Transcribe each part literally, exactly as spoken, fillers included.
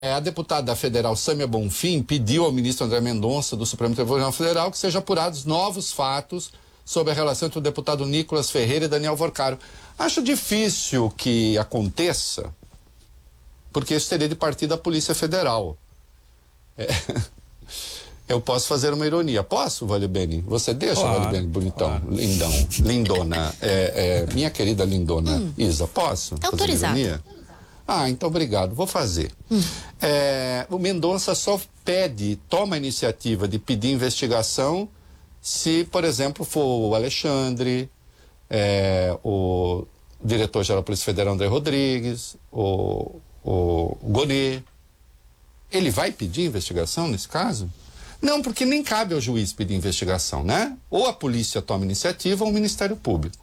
a deputada federal Sâmia Bonfim pediu ao ministro André Mendonça, do Supremo Tribunal Federal, que sejam apurados novos fatos sobre a relação entre o deputado Nicolas Ferreira e Daniel Vorcaro. Acho difícil que aconteça, porque isso teria de partir da Polícia Federal. É, eu posso fazer uma ironia. Posso, Vale Bene? Você deixa, claro, Vale Bene, bonitão, claro. Lindão, lindona, é, é, minha querida lindona hum. Isa, posso? É autorizado. Ah, então obrigado, vou fazer. Hum. É, o Mendonça só pede, toma a iniciativa de pedir investigação se, por exemplo, for o Alexandre, é, o diretor-geral da Polícia Federal André Rodrigues, o, o Gonê. Ele vai pedir investigação nesse caso? Não, porque nem cabe ao juiz pedir investigação, né? Ou a polícia toma iniciativa ou o Ministério Público.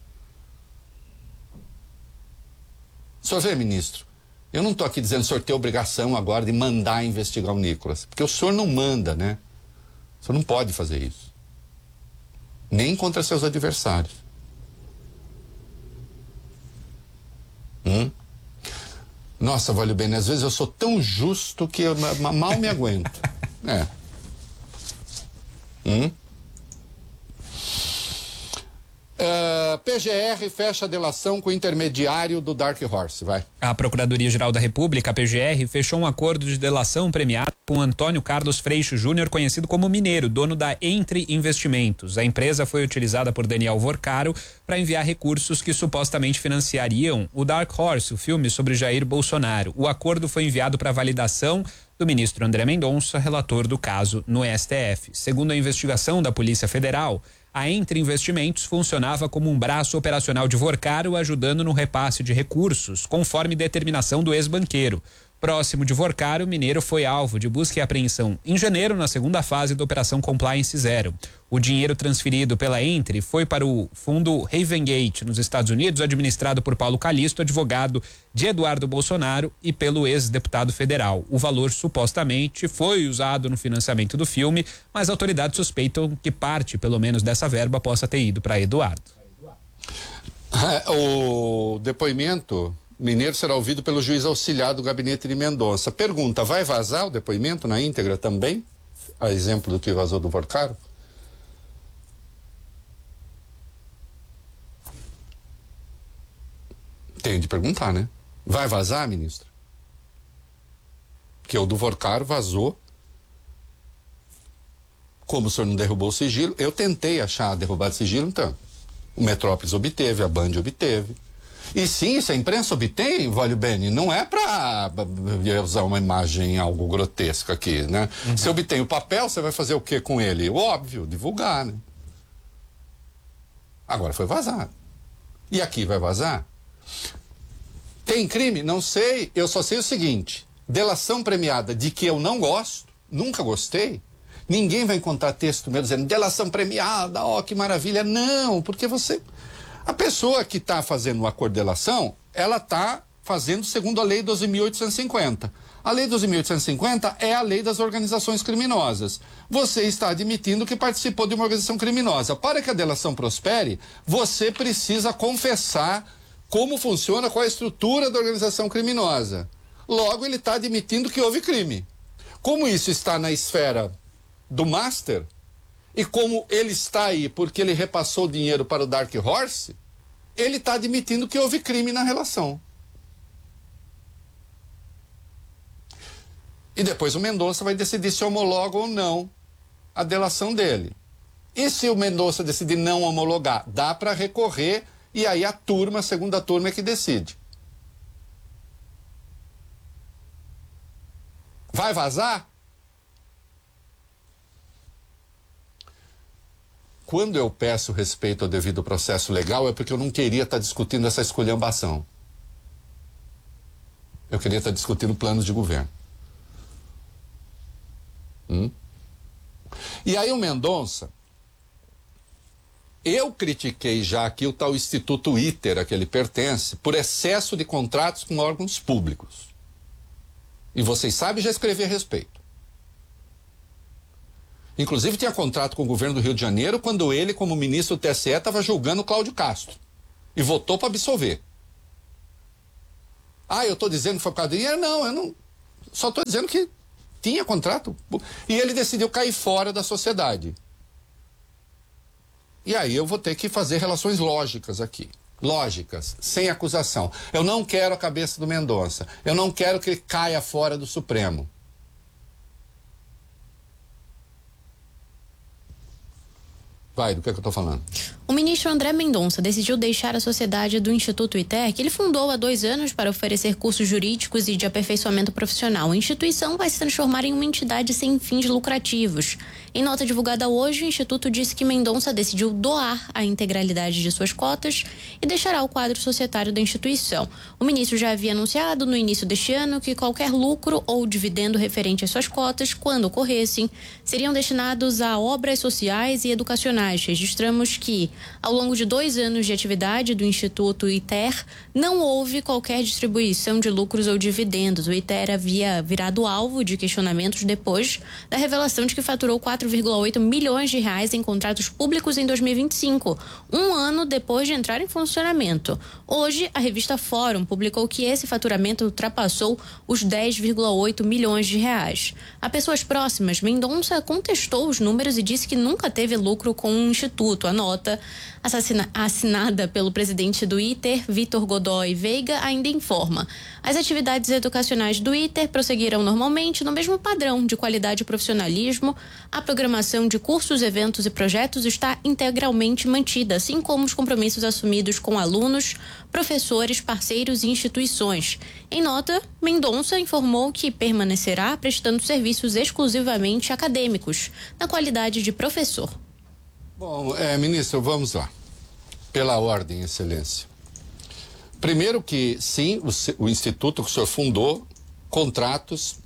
O senhor vê, ministro, eu não estou aqui dizendo que o senhor tem obrigação agora de mandar investigar o Nicolas, porque o senhor não manda, né? O senhor não pode fazer isso. Nem contra seus adversários. Hum? Nossa, Vale Bene, às vezes eu sou tão justo que eu mal me aguento. É. Hum? Uh, P G R fecha a delação com o intermediário do Dark Horse, vai. A Procuradoria-Geral da República, a P G R, fechou um acordo de delação premiado com Antônio Carlos Freixo Júnior, conhecido como Mineiro, dono da Entre Investimentos. A empresa foi utilizada por Daniel Vorcaro para enviar recursos que supostamente financiariam o Dark Horse, o filme sobre Jair Bolsonaro. O acordo foi enviado para validação do ministro André Mendonça, relator do caso no S T F. Segundo a investigação da Polícia Federal, a Entre Investimentos funcionava como um braço operacional de Vorcaro, ajudando no repasse de recursos, conforme determinação do ex-banqueiro. Próximo de Vorcaro, Mineiro foi alvo de busca e apreensão em janeiro, na segunda fase da Operação Compliance Zero. O dinheiro transferido pela Entre foi para o fundo Havengate, nos Estados Unidos, administrado por Paulo Calixto, advogado de Eduardo Bolsonaro, e pelo ex-deputado federal. O valor supostamente foi usado no financiamento do filme, mas autoridades suspeitam que parte, pelo menos, dessa verba possa ter ido para Eduardo. O depoimento Mineiro será ouvido pelo juiz auxiliar do gabinete de Mendonça. Pergunta, vai vazar o depoimento na íntegra também? A exemplo do que vazou do Vorcaro? Tem de perguntar, né? Vai vazar, ministro? Porque o do Vorcaro vazou. Como o senhor não derrubou o sigilo, eu tentei achar derrubado o sigilo, então. O Metrópolis obteve, a Band obteve. E sim, se a imprensa obtém, Vale Bene, não é para usar uma imagem algo grotesca aqui, né? Uhum. Se obtém o papel, você vai fazer o que com ele? Óbvio, divulgar, né? Agora foi vazado. E aqui vai vazar? Tem crime? Não sei. Eu só sei o seguinte: delação premiada de que eu não gosto, nunca gostei. Ninguém vai encontrar texto meu dizendo delação premiada, ó, que maravilha. Não, porque você... A pessoa que está fazendo uma acordo de delação, ela está fazendo segundo a lei doze mil oitocentos e cinquenta. A lei doze mil oitocentos e cinquenta é a lei das organizações criminosas. Você está admitindo que participou de uma organização criminosa. Para que a delação prospere, você precisa confessar como funciona, qual é a estrutura da organização criminosa. Logo, ele está admitindo que houve crime. Como isso está na esfera do master, e como ele está aí porque ele repassou o dinheiro para o Dark Horse, ele está admitindo que houve crime na relação. E depois o Mendonça vai decidir se homologa ou não a delação dele. E se o Mendonça decidir não homologar, dá para recorrer, e aí a turma, a segunda turma é que decide. Vai vazar? Quando eu peço respeito ao devido processo legal, é porque eu não queria estar discutindo essa esculhambação. Eu queria estar discutindo planos de governo. Hum? E aí o Mendonça, eu critiquei já aqui o tal Instituto ITER a que ele pertence, por excesso de contratos com órgãos públicos. E vocês sabem, já escrevi a respeito. Inclusive tinha contrato com o governo do Rio de Janeiro quando ele, como ministro do T S E, estava julgando o Cláudio Castro. E votou para absolver. Ah, eu estou dizendo que foi por causa do dinheiro? Não, eu não... só estou dizendo que tinha contrato. E ele decidiu cair fora da sociedade. E aí eu vou ter que fazer relações lógicas aqui. Lógicas, sem acusação. Eu não quero a cabeça do Mendonça. Eu não quero que ele caia fora do Supremo. Vai, do que, é que eu estou falando? O ministro André Mendonça decidiu deixar a sociedade do Instituto ITER, que ele fundou há dois anos para oferecer cursos jurídicos e de aperfeiçoamento profissional. A instituição vai se transformar em uma entidade sem fins lucrativos. Em nota divulgada hoje, o Instituto disse que Mendonça decidiu doar a integralidade de suas cotas e deixará o quadro societário da instituição. O ministro já havia anunciado no início deste ano que qualquer lucro ou dividendo referente às suas cotas, quando ocorressem, seriam destinados a obras sociais e educacionais. Registramos que, ao longo de dois anos de atividade do Instituto ITER, não houve qualquer distribuição de lucros ou dividendos. O ITER havia virado alvo de questionamentos depois da revelação de que faturou quatro vírgula oito milhões de reais em contratos públicos em dois mil e vinte e cinco, um ano depois de entrar em funcionamento. Hoje, a revista Fórum publicou que esse faturamento ultrapassou os dez vírgula oito milhões de reais. A pessoas próximas, Mendonça contestou os números e disse que nunca teve lucro com o Instituto. A nota, assassina, assinada pelo presidente do ITER, Vitor Godoy Veiga, ainda informa: as atividades educacionais do ITER prosseguiram normalmente no mesmo padrão de qualidade e profissionalismo. A programação de cursos, eventos e projetos está integralmente mantida, assim como os compromissos assumidos com alunos, professores, parceiros e instituições. Em nota, Mendonça informou que permanecerá prestando serviços exclusivamente acadêmicos, na qualidade de professor. Bom, é, ministro, vamos lá. Pela ordem, excelência. Primeiro que, sim, o, o instituto que o senhor fundou, contratos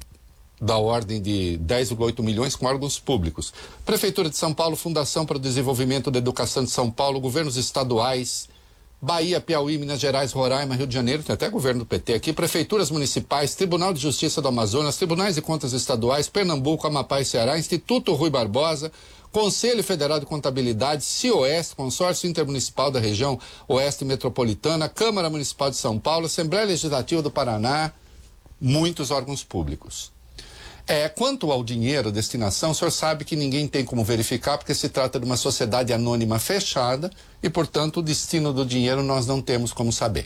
da ordem de dez vírgula oito milhões com órgãos públicos. Prefeitura de São Paulo, Fundação para o Desenvolvimento da Educação de São Paulo, governos estaduais, Bahia, Piauí, Minas Gerais, Roraima, Rio de Janeiro, tem até governo do P T aqui, prefeituras municipais, Tribunal de Justiça do Amazonas, Tribunais de Contas Estaduais, Pernambuco, Amapá e Ceará, Instituto Rui Barbosa, Conselho Federal de Contabilidade, CIOeste, Consórcio Intermunicipal da Região Oeste Metropolitana, Câmara Municipal de São Paulo, Assembleia Legislativa do Paraná, muitos órgãos públicos. É, quanto ao dinheiro, destinação, o senhor sabe que ninguém tem como verificar, porque se trata de uma sociedade anônima fechada e, portanto, o destino do dinheiro nós não temos como saber.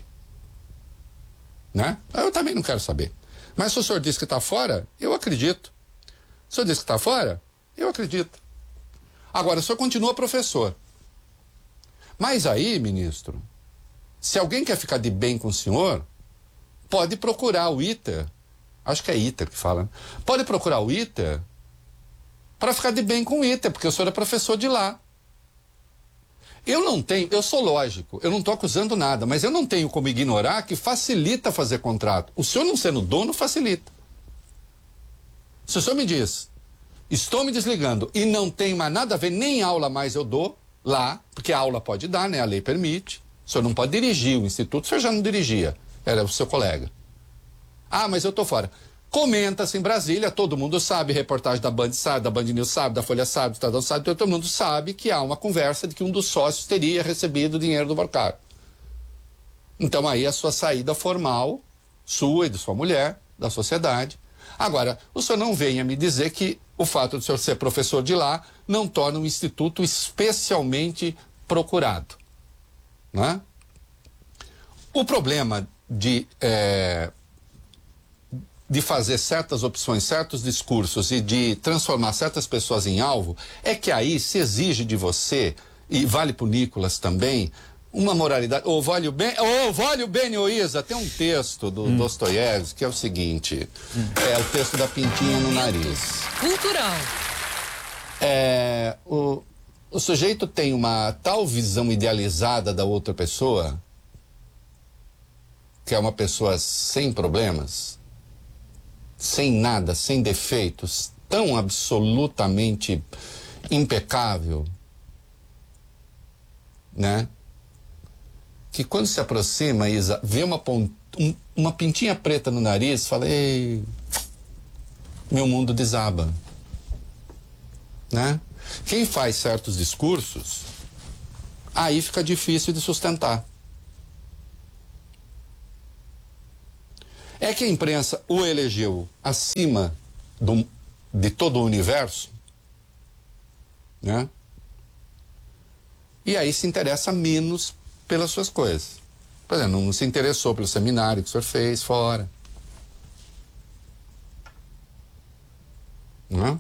Né? Eu também não quero saber. Mas se o senhor diz que está fora, eu acredito. Se o senhor diz que está fora, eu acredito. Agora, o senhor continua professor. Mas aí, ministro, se alguém quer ficar de bem com o senhor, pode procurar o ITER. Acho que é ITER que fala. Né? Pode procurar o ITER para ficar de bem com o ITER, porque o senhor é professor de lá. Eu não tenho, eu sou lógico, eu não estou acusando nada, mas eu não tenho como ignorar que facilita fazer contrato. O senhor não sendo dono, facilita. Se o senhor me diz, estou me desligando e não tem mais nada a ver, nem aula mais eu dou lá, porque a aula pode dar, né? A lei permite. O senhor não pode dirigir o instituto, o senhor já não dirigia, era o seu colega. Ah, mas eu tô fora. Comenta-se em Brasília, todo mundo sabe, reportagem da Band sabe, da Band News sabe, da Folha sabe, do Estadão sabe, todo mundo sabe que há uma conversa de que um dos sócios teria recebido o dinheiro do Barcaro. Então aí a sua saída formal, sua e de sua mulher, da sociedade. Agora, o senhor não venha me dizer que o fato de o senhor ser professor de lá não torna um instituto especialmente procurado. Né? O problema de... É, de fazer certas opções, certos discursos e de transformar certas pessoas em alvo, é que aí se exige de você, e vale para o Nicolas também, uma moralidade. Ou vale o bem, ou vale o bem, ô Isa, tem um texto do hum. Dostoiévski que é o seguinte, hum. é o texto da pintinha no nariz. Cultural. É, o, o sujeito tem uma tal visão idealizada da outra pessoa, que é uma pessoa sem problemas, sem nada, sem defeitos, tão absolutamente impecável, né? Que quando se aproxima, Isa, vê uma, pont... um, uma pintinha preta no nariz, fala, ei, meu mundo desaba, né? Quem faz certos discursos, aí fica difícil de sustentar. É que a imprensa o elegeu acima do, de todo o universo, né? E aí se interessa menos pelas suas coisas. Por exemplo, não se interessou pelo seminário que o senhor fez fora. Não?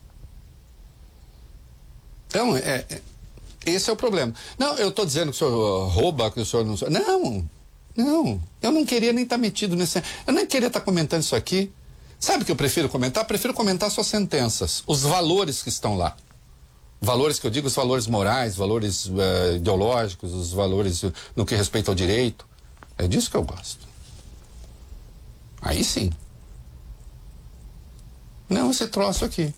Então, é, é, esse é o problema. Não, eu estou dizendo que o senhor rouba, que o senhor não... Não, não. Eu não queria nem estar tá metido nesse... Eu nem queria estar tá comentando isso aqui. Sabe o que eu prefiro comentar? Eu prefiro comentar suas sentenças, os valores que estão lá. Valores que eu digo, os valores morais, valores uh, ideológicos, os valores no que respeita ao direito. É disso que eu gosto. Aí sim. Não esse troço aqui.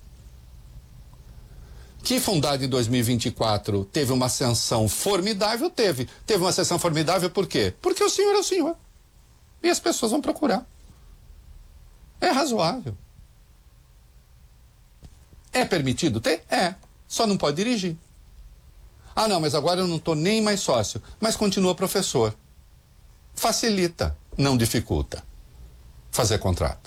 Que Fundado em dois mil e vinte e quatro teve uma ascensão formidável, teve. Teve uma ascensão formidável por quê? Porque o senhor é o senhor. E as pessoas vão procurar. É razoável. É permitido ter? É. Só não pode dirigir. Ah, não, mas agora eu não estou nem mais sócio. Mas continua professor. Facilita, não dificulta fazer contrato.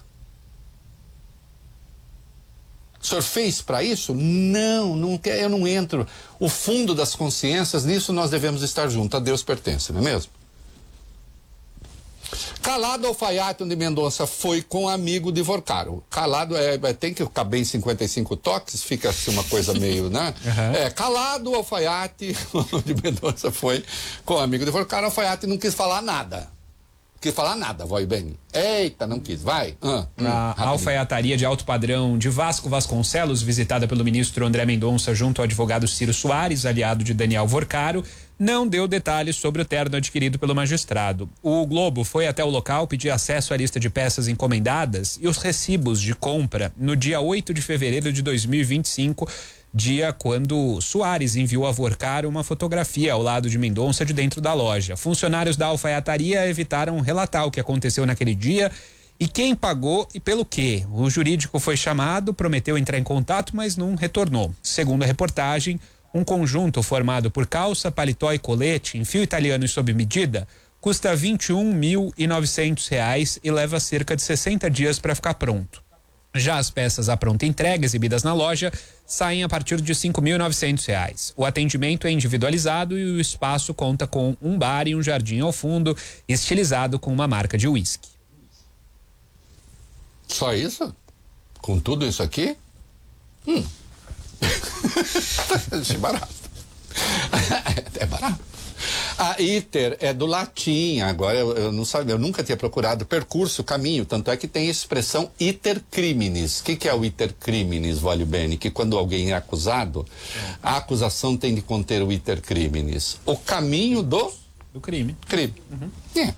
O senhor fez para isso? Não, não quer, eu não entro. O fundo das consciências, nisso nós devemos estar juntos. A Deus pertence, não é mesmo? Calado Alfaiate de Mendonça foi com amigo de Vorcaro. Calado é, tem que caber em cinquenta e cinco toques, fica assim uma coisa meio, né? Uhum. É, Calado Alfaiate de Mendonça foi com amigo de Vorcaro. Alfaiate não quis falar nada. Quis falar nada, vai bem. Eita, não quis, vai. Ah, hum, a alfaiataria de alto padrão de Vasco Vasconcelos, visitada pelo ministro André Mendonça junto ao advogado Ciro Soares, aliado de Daniel Vorcaro, não deu detalhes sobre o terno adquirido pelo magistrado. O Globo foi até o local pedir acesso à lista de peças encomendadas e os recibos de compra no dia oito de fevereiro de dois mil e vinte e cinco, dia quando Soares enviou a Vorcaro uma fotografia ao lado de Mendonça de dentro da loja. Funcionários da alfaiataria evitaram relatar o que aconteceu naquele dia e quem pagou e pelo quê. O jurídico foi chamado, prometeu entrar em contato, mas não retornou. Segundo a reportagem, um conjunto formado por calça, paletó e colete em fio italiano e sob medida custa vinte e um mil e novecentos reais e leva cerca de sessenta dias para ficar pronto. Já as peças à pronta entrega exibidas na loja saem a partir de cinco mil e novecentos reais. O atendimento é individualizado e o espaço conta com um bar e um jardim ao fundo, estilizado com uma marca de uísque. Só isso? Com tudo isso aqui? Hum. Achei barato. É barato. A iter é do latim, agora eu, eu não sabia, eu nunca tinha procurado percurso, caminho, tanto é que tem a expressão iter criminis. O que, que é o iter criminis, vale bene? Que quando alguém é acusado, a acusação tem de conter o iter criminis. O caminho do... Do crime. Crime. Uhum. É.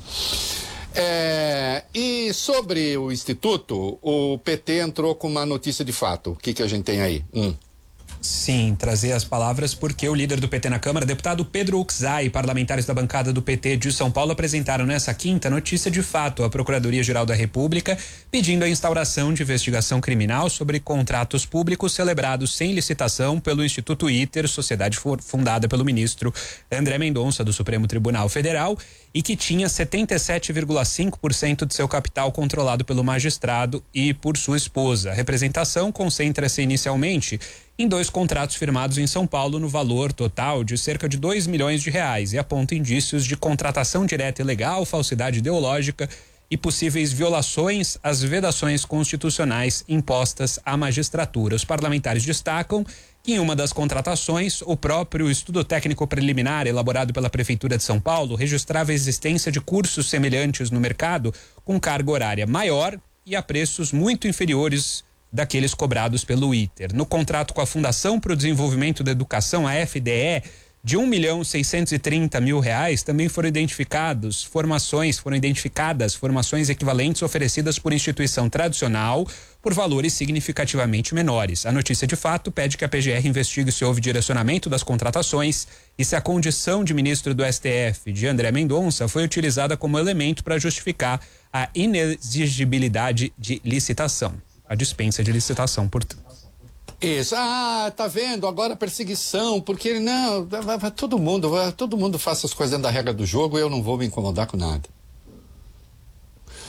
É, e sobre o Instituto, o P T entrou com uma notícia de fato. O que, que a gente tem aí? Hum. Sim, trazer as palavras porque o líder do P T na Câmara, deputado Pedro Uczai, e parlamentares da bancada do P T de São Paulo apresentaram nessa quinta notícia de fato à Procuradoria-Geral da República, pedindo a instauração de investigação criminal sobre contratos públicos celebrados sem licitação pelo Instituto ITER, sociedade fundada pelo ministro André Mendonça do Supremo Tribunal Federal e que tinha setenta e sete vírgula cinco por cento de seu capital controlado pelo magistrado e por sua esposa. A representação concentra-se inicialmente em dois contratos firmados em São Paulo no valor total de cerca de dois milhões de reais e aponta indícios de contratação direta ilegal, falsidade ideológica e possíveis violações às vedações constitucionais impostas à magistratura. Os parlamentares destacam que em uma das contratações, o próprio estudo técnico preliminar elaborado pela Prefeitura de São Paulo registrava a existência de cursos semelhantes no mercado com carga horária maior e a preços muito inferiores daqueles cobrados pelo ITER. No contrato com a Fundação para o Desenvolvimento da Educação, a F D E, de um milhão seiscentos e trinta mil reais, também foram identificados formações, foram identificadas formações equivalentes oferecidas por instituição tradicional por valores significativamente menores. A notícia de fato pede que a P G R investigue se houve direcionamento das contratações e se a condição de ministro do S T F de André Mendonça foi utilizada como elemento para justificar a inexigibilidade de licitação. A dispensa de licitação, portanto. Isso, ah, tá vendo, agora perseguição, porque ele, não, vai, vai, todo mundo, vai, todo mundo faz as coisas dentro da regra do jogo e eu não vou me incomodar com nada.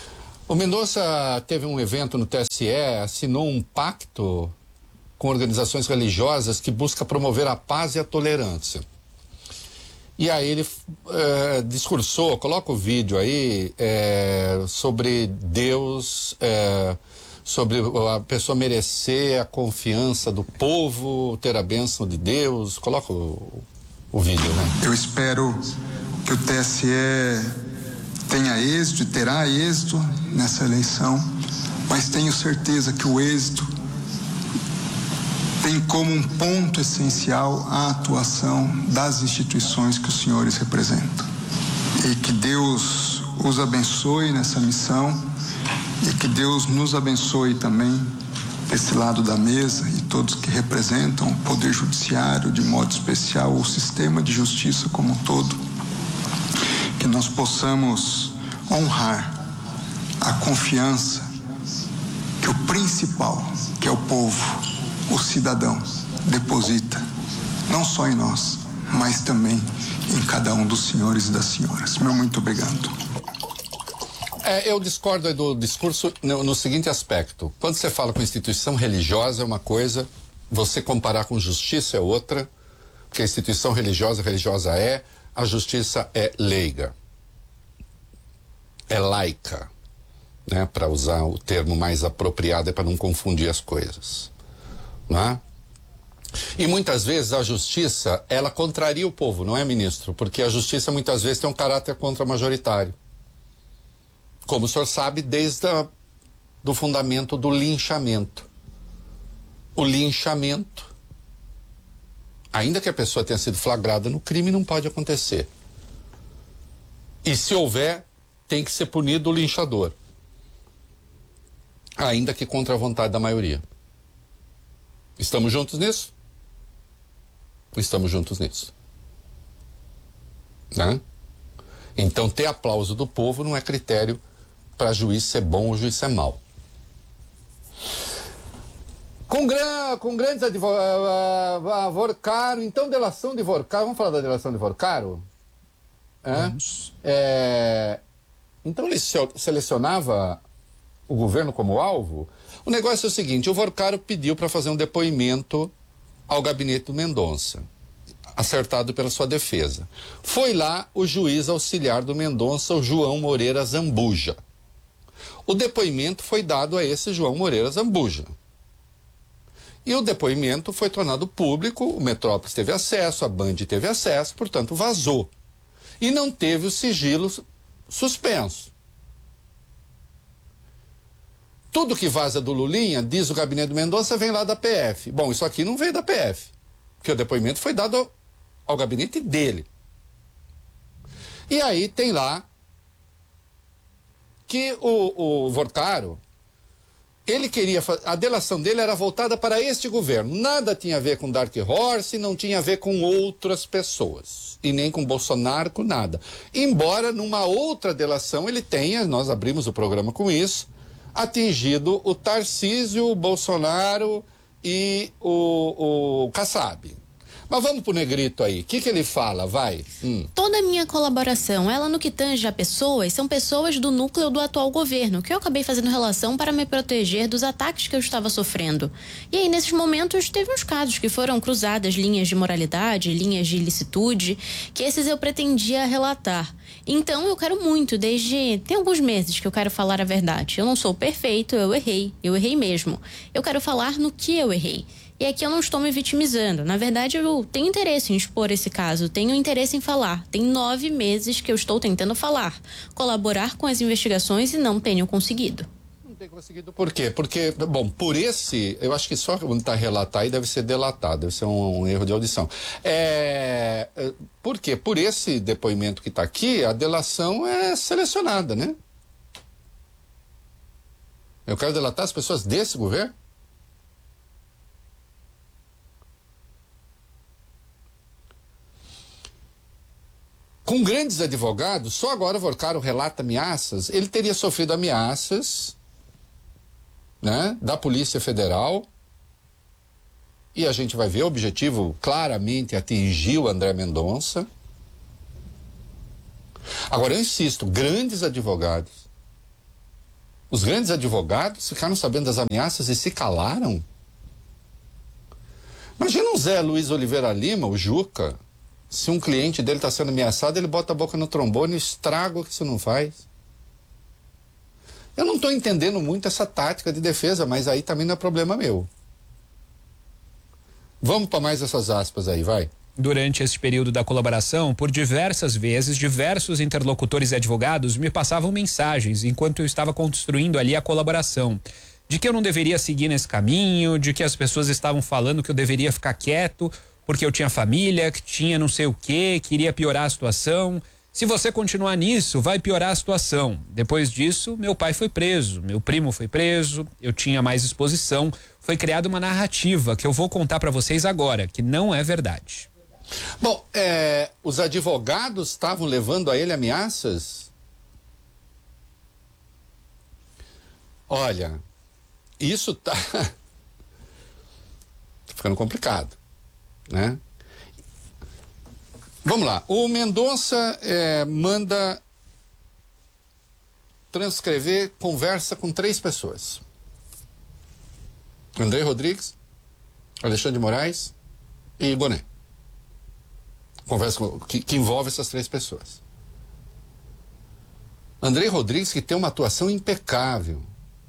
O Mendonça teve um evento no T S E, assinou um pacto com organizações religiosas que busca promover a paz e a tolerância. E aí ele é, discursou, coloca o vídeo aí, é, sobre Deus, é, sobre a pessoa merecer a confiança do povo, ter a bênção de Deus. Coloca o, o vídeo, né? Eu espero que o T S E tenha êxito e terá êxito nessa eleição, mas tenho certeza que o êxito tem como um ponto essencial a atuação das instituições que os senhores representam. E que Deus os abençoe nessa missão e que Deus nos abençoe também desse lado da mesa e todos que representam o Poder Judiciário, de modo especial o sistema de justiça como um todo, que nós possamos honrar a confiança que o principal, que é o povo, o cidadão, deposita, não só em nós, mas também em cada um dos senhores e das senhoras. Meu muito obrigado. É, eu discordo do discurso no, no seguinte aspecto. Quando você fala com instituição religiosa é uma coisa, você comparar com justiça é outra, porque a instituição religiosa, religiosa é, a justiça é leiga. É laica, né? Para usar o termo mais apropriado, é para não confundir as coisas, né? E muitas vezes a justiça, ela contraria o povo, não é, ministro? Porque a justiça muitas vezes tem um caráter contra-majoritário. Como o senhor sabe, desde a, do fundamento do linchamento. O linchamento, ainda que a pessoa tenha sido flagrada no crime, não pode acontecer. E se houver, tem que ser punido o linchador, ainda que contra a vontade da maioria. Estamos juntos nisso? Estamos juntos nisso, né? Então, ter aplauso do povo não é critério para juiz ser bom ou juiz ser mau. Com, gran, com grandes advogados, Vorcaro, então delação de Vorcaro, vamos falar da delação de Vorcaro? É? É, então ele selecionava o governo como alvo? O negócio é o seguinte, o Vorcaro pediu para fazer um depoimento ao gabinete do Mendonça, acertado pela sua defesa. Foi lá o juiz auxiliar do Mendonça, o João Moreira Zambuja. O depoimento foi dado a esse João Moreira Zambuja. E o depoimento foi tornado público, o Metrópolis teve acesso, a Band teve acesso, portanto vazou. E não teve o sigilo suspenso. Tudo que vaza do Lulinha, diz o gabinete do Mendonça, vem lá da P F. Bom, isso aqui não veio da P F, porque o depoimento foi dado ao, ao gabinete dele. E aí tem lá que o, o Vorcaro, ele queria, a delação dele era voltada para este governo. Nada tinha a ver com Dark Horse, não tinha a ver com outras pessoas. E nem com Bolsonaro, com nada. Embora numa outra delação ele tenha, nós abrimos o programa com isso, atingido o Tarcísio, o Bolsonaro e o, o Kassab. Mas vamos pro Negrito aí. O que que ele fala? Vai. Hum. Toda a minha colaboração, ela no que tange a pessoas, são pessoas do núcleo do atual governo, que eu acabei fazendo relação para me proteger dos ataques que eu estava sofrendo. E aí, nesses momentos, teve uns casos que foram cruzadas linhas de moralidade, linhas de ilicitude, que esses eu pretendia relatar. Então, eu quero muito, desde... Tem alguns meses que eu quero falar a verdade. Eu não sou perfeito, eu errei. Eu errei mesmo. Eu quero falar no que eu errei. E aqui eu não estou me vitimizando. Na verdade, eu tenho interesse em expor esse caso, tenho interesse em falar. Tem nove meses que eu estou tentando falar, colaborar com as investigações e não tenho conseguido. Não tem conseguido por quê? Porque, bom, por esse, eu acho que só quando está relatar aí deve ser delatado, deve ser um, um erro de audição. É, por quê? Por esse depoimento que está aqui, a delação é selecionada, né? Eu quero delatar as pessoas desse governo? Com grandes advogados, só agora o Vorcaro relata ameaças, ele teria sofrido ameaças, né, da Polícia Federal, e a gente vai ver, o objetivo claramente atingiu o André Mendonça. Agora eu insisto, grandes advogados, Os grandes advogados ficaram sabendo das ameaças e se calaram. Imagina o Zé Luiz Oliveira Lima, o Juca, se um cliente dele está sendo ameaçado, ele bota a boca no trombone e estraga o que isso não faz. Eu não estou entendendo muito essa tática de defesa, mas aí também não é problema meu. Vamos para mais essas aspas aí, vai. Durante esse período da colaboração, por diversas vezes, diversos interlocutores e advogados me passavam mensagens enquanto eu estava construindo ali a colaboração. De que eu não deveria seguir nesse caminho, de que as pessoas estavam falando que eu deveria ficar quieto porque eu tinha família, que tinha não sei o quê, que iria piorar a situação. Se você continuar nisso, vai piorar a situação. Depois disso, meu pai foi preso, meu primo foi preso, eu tinha mais exposição. Foi criada uma narrativa que eu vou contar para vocês agora, que não é verdade. Bom, é, os advogados estavam levando a ele ameaças? Olha, isso tá, tá ficando complicado, né? Vamos lá, o Mendonça é, manda transcrever conversa com três pessoas. André Rodrigues, Alexandre de Moraes e Boné. Conversa com, que, que envolve essas três pessoas. André Rodrigues, que tem uma atuação impecável.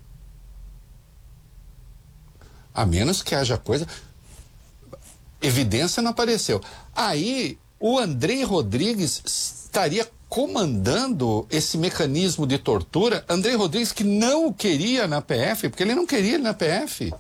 A menos que haja coisa... Evidência não apareceu. Aí, o André Rodrigues estaria comandando esse mecanismo de tortura. André Rodrigues, que não o queria na P F, porque ele não queria ele na P F.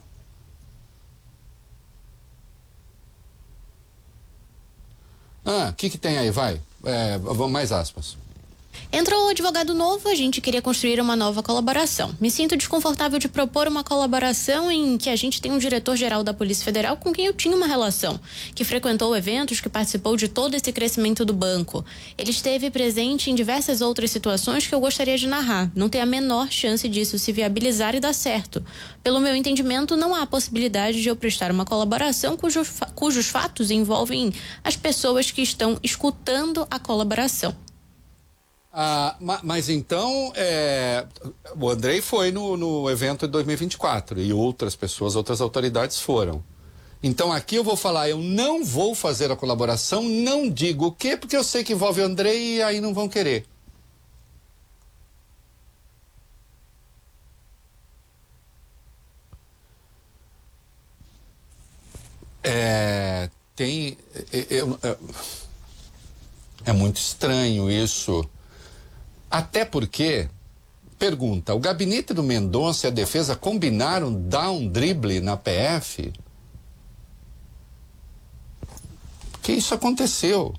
Ah, o que que tem aí? Vai. É, vamos mais aspas. Entrou o advogado novo, a gente queria construir uma nova colaboração. Me sinto desconfortável de propor uma colaboração em que a gente tem um diretor-geral da Polícia Federal com quem eu tinha uma relação, que frequentou eventos, que participou de todo esse crescimento do banco. Ele esteve presente em diversas outras situações que eu gostaria de narrar. Não tem a menor chance disso se viabilizar e dar certo. Pelo meu entendimento, não há possibilidade de eu prestar uma colaboração cujos, cujos fatos envolvem as pessoas que estão escutando a colaboração. Ah, mas então, é, o Andrei foi no, no evento de dois mil e vinte e quatro e outras pessoas, outras autoridades foram. Então aqui eu vou falar, eu não vou fazer a colaboração, não digo o quê, porque eu sei que envolve o Andrei e aí não vão querer. É, tem... É, é, é muito estranho isso. Até porque, pergunta, o gabinete do Mendonça e a defesa combinaram dar um drible na P F? Porque isso aconteceu.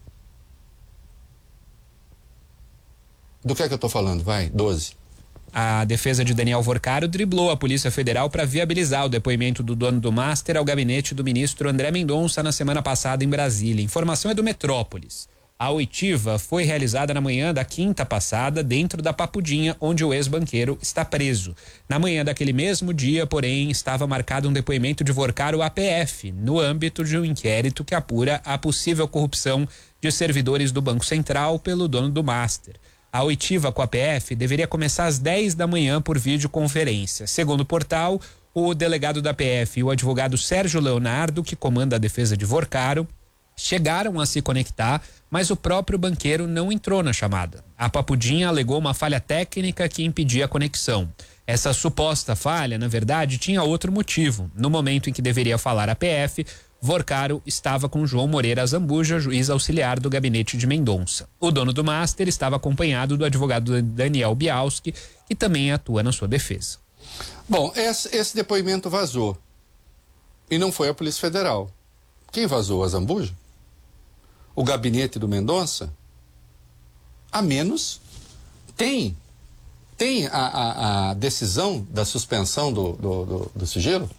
Do que é que eu estou falando? Vai, doze. A defesa de Daniel Vorcaro driblou a Polícia Federal para viabilizar o depoimento do dono do Master ao gabinete do ministro André Mendonça na semana passada em Brasília. Informação é do Metrópolis. A oitiva foi realizada na manhã da quinta passada, dentro da Papudinha, onde o ex-banqueiro está preso. Na manhã daquele mesmo dia, porém, estava marcado um depoimento de Vorcaro à P F, no âmbito de um inquérito que apura a possível corrupção de servidores do Banco Central pelo dono do Master. A oitiva com a P F deveria começar às dez da manhã por videoconferência. Segundo o portal, o delegado da P F e o advogado Sérgio Leonardo, que comanda a defesa de Vorcaro, chegaram a se conectar, mas o próprio banqueiro não entrou na chamada. A Papudinha alegou uma falha técnica que impedia a conexão. Essa suposta falha, na verdade, tinha outro motivo. No momento em que deveria falar a P F, Vorcaro estava com João Moreira Zambuja, juiz auxiliar do gabinete de Mendonça. O dono do Master estava acompanhado do advogado Daniel Bialski, que também atua na sua defesa. Bom, esse, esse depoimento vazou. E não foi a Polícia Federal. Quem vazou? A Zambuja? O gabinete do Mendonça? A menos tem tem a, a, a decisão da suspensão do, do, do, do sigilo?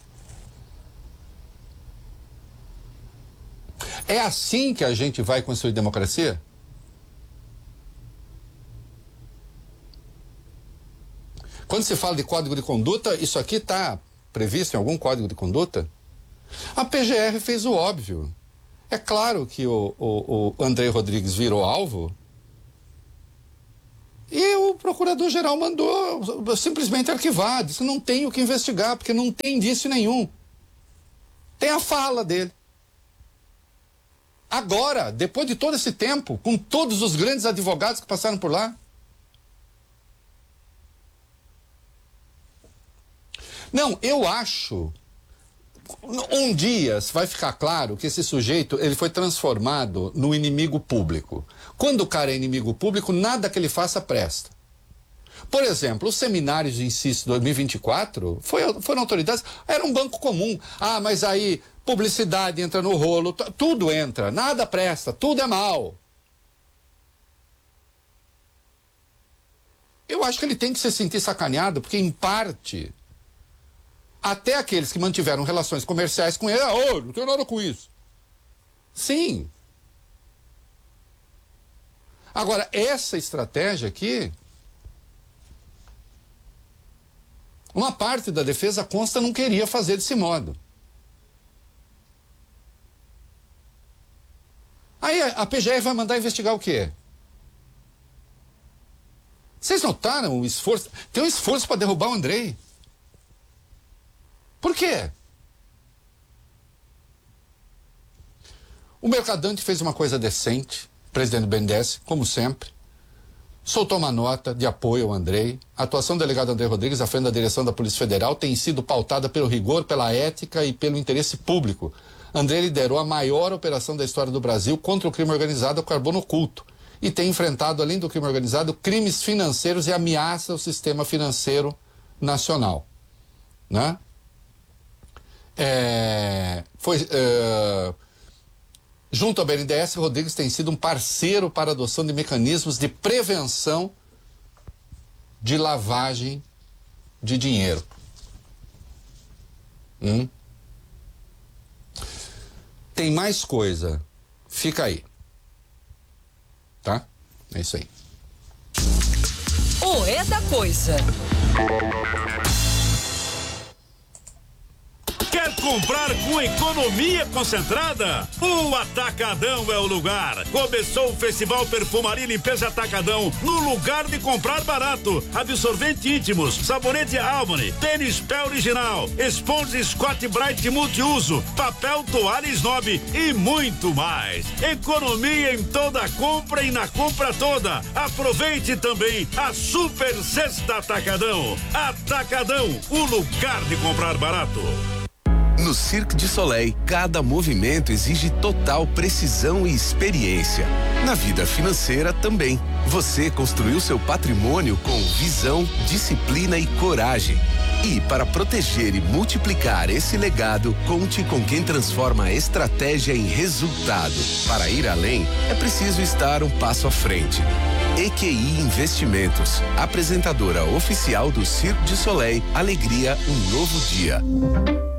É assim que a gente vai construir democracia? Quando se fala de código de conduta, isso aqui está previsto em algum código de conduta? A P G R fez o óbvio. É claro que o, o, o André Rodrigues virou alvo E o procurador-geral mandou simplesmente arquivar, disse que não tem o que investigar, porque não tem indício nenhum. Tem a fala dele. Agora, depois de todo esse tempo, com todos os grandes advogados que passaram por lá. Não, eu acho... Um dia vai ficar claro que esse sujeito ele foi transformado no inimigo público. Quando o cara é inimigo público, nada que ele faça presta. Por exemplo, os seminários de ensino dois mil e vinte e quatro foi, foram autoridades, era um banco comum. Ah, mas aí publicidade entra no rolo, tudo entra, nada presta, tudo é mal. Eu acho que ele tem que se sentir sacaneado, porque em parte... Até aqueles que mantiveram relações comerciais com ele, ah, oh, não tenho nada com isso. Sim. Agora, essa estratégia aqui, uma parte da defesa consta não queria fazer desse modo. Aí a P G R vai mandar investigar o quê? Vocês notaram o esforço? Tem um esforço para derrubar o Andrei. Por quê? O Mercadante fez uma coisa decente, o presidente do B N D E S, como sempre, soltou uma nota de apoio ao Andrei. A atuação do delegado Andrei Rodrigues à frente da direção da Polícia Federal tem sido pautada pelo rigor, pela ética e pelo interesse público. Andrei liderou a maior operação da história do Brasil contra o crime organizado, o carbono oculto, e tem enfrentado, além do crime organizado, crimes financeiros e ameaça ao sistema financeiro nacional, né? É, foi, é, junto ao B N D E S, Rodrigues tem sido um parceiro para a adoção de mecanismos de prevenção de lavagem de dinheiro. Hum? Tem mais coisa. Fica aí. Tá? É isso aí. O É da Coisa. Quer comprar com economia concentrada? O Atacadão é o lugar. Começou o Festival Perfumaria e Limpeza Atacadão no lugar de comprar barato. Absorvente íntimos, sabonete Albany, tênis pé original, esponja Scott Bright multiuso, papel toalha Snob e muito mais. Economia em toda compra e na compra toda. Aproveite também a Super Sexta Atacadão. Atacadão, o lugar de comprar barato. No Cirque du Soleil, cada movimento exige total precisão e experiência. Na vida financeira também. Você construiu seu patrimônio com visão, disciplina e coragem. E para proteger e multiplicar esse legado, conte com quem transforma a estratégia em resultado. Para ir além, é preciso estar um passo à frente. E Q I Investimentos, apresentadora oficial do Cirque du Soleil, Alegria, um novo dia.